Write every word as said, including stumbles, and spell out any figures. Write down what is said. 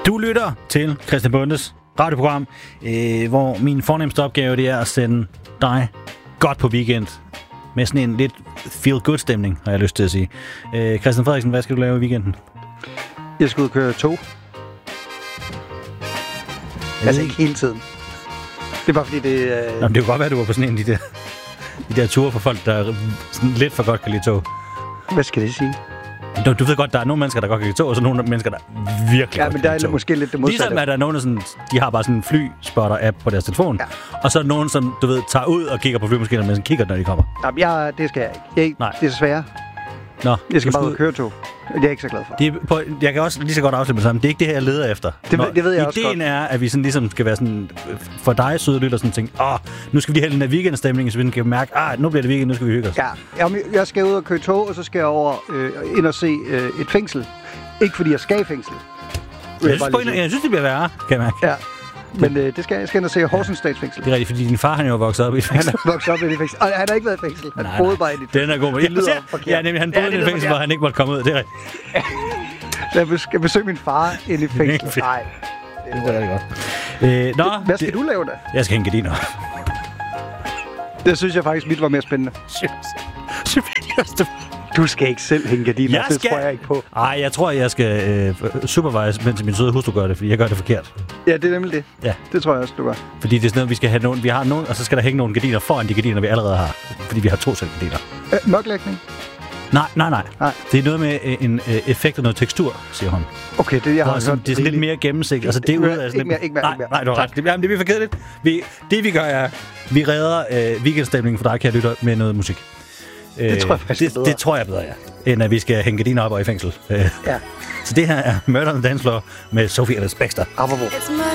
Du lytter til Christian Bondes radioprogram, øh, hvor min fornemmeste opgave det er at sende dig godt på weekend. Med sådan en lidt feel-good-stemning, har jeg lyst til at sige. Øh, Christian Frederiksen, hvad skal du lave i weekenden? Jeg skal ud og køre tog. Altså ikke hele tiden. Det er bare fordi, det... Øh... Nå, det kunne godt være, at du var på sådan en af de der, de der ture for folk, der sådan lidt for godt kan lide tog. Hvad skal det sige? Du, du ved godt, der er nogle mennesker, der godt kan lide tog, og så nogle mennesker, der virkelig ja, godt men kan der lide er tog. måske lidt det modsatte. Ligesom er der nogen, der sådan, de har bare sådan en flyspotter-app på deres telefon, ja. Og så er der nogen, som du ved, tager ud og kigger på flymaskinerne, men kigger, når de kommer. Jamen, jeg, det skal jeg ikke. Jeg, Nej. Det er svært. Nå, jeg skal bare ud og køre tog. Det er jeg ikke så glad for. Det er, på, jeg kan også lige så godt afslutte med sammen. Det er ikke det her, jeg leder efter. Det, Nå, det ved jeg ideen også godt. Ideen er, at vi sådan ligesom skal være sådan, for dig søde lytter, sådan tænke, åh, nu skal vi have den her weekendstemning, så vi kan mærke, ah, nu bliver det weekend, nu skal vi hygge os. Ja, jeg, jeg skal ud og køre tog, og så skal jeg over øh, ind og se øh, et fængsel. Ikke fordi jeg skal i fængsel. Jeg, jeg, synes, jeg synes, det bliver værre, kan jeg mærke. Ja. Men øh, det skal jeg skal ind og se Horsens Statsfængsel. Det er rigtigt, fordi din far, han er jo vokset op i et fængsel. Han er vokset op i et fængsel. Og han har ikke været i fængsel. Han nej, boede bare i et fængsel. Den er god. Det lyder forkert. Ja, nemlig, han boede ja, i et fængsel, hvor han ikke måtte komme ud. Det er rigtigt. Så jeg skal besøge min far ind i fængsel. Nej. Det er rigtig godt. Øh, nå, Hvad skal det, du lave da? Jeg skal hænge gardiner. Det synes jeg faktisk, mit var mere spændende. Du skal ikke selv hænge gardiner, jeg det skal... tror jeg ikke på. Nej, jeg tror, jeg skal øh, supervise, mens min søde hustru gør det, fordi jeg gør det forkert. Ja, det er nemlig det. Ja. Det tror jeg også, du gør. Fordi det er sådan noget, vi skal have nogen, vi har nogen, og så skal der hænge nogle gardiner foran de gardiner, vi allerede har. Fordi vi har to sæt gardiner. Øh, mørklægning? Nej, nej, nej, nej. Det er noget med øh, en øh, effekt og noget tekstur, siger hun. Okay, det jeg har sådan, det er sådan lidt mere gennemsigtigt. Altså, det er ude af sådan ikke mere, ikke mere, nej, ikke mere. Nej, du har ret. Det, jamen, det bliver for kedeligt. Vi, det vi gør er, vi redder øh, weekendstemningen for dig, kære lytter, med noget musik. Det tror jeg faktisk det, det tror jeg bedre, ja. End at vi skal hænge gardiner op og i fængsel. Ja. Så det her er Murder on the Dance Floor med Sophie Ellis Bextor. Apropos.